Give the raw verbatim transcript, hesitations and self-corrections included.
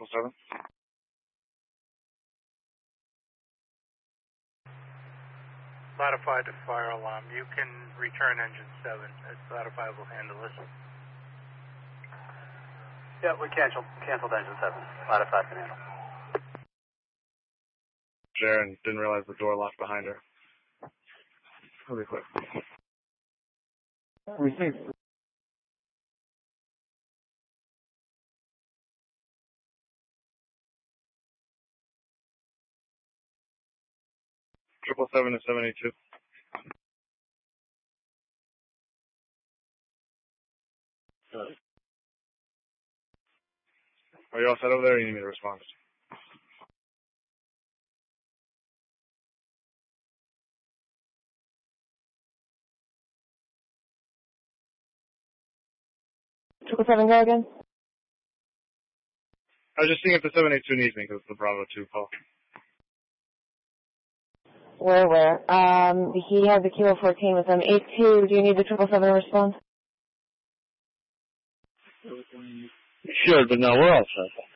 triple seven. Modify the fire alarm. You can return engine seven. Modify will handle this. Yeah, we canceled, canceled engine seven. Modify can handle. Sharon didn't realize the door locked behind her. I'll be quick. Receive. Triple seven to seven eight two. Good. Are you all set over there, or you need me to respond? Triple seven, go again. I was just seeing if the seven eight two needs me, because it's the Bravo two call. Where, where? Um, he has the Kilo fourteen with him. eight two, do you need the triple seven to respond? Sure, but no, we're all set.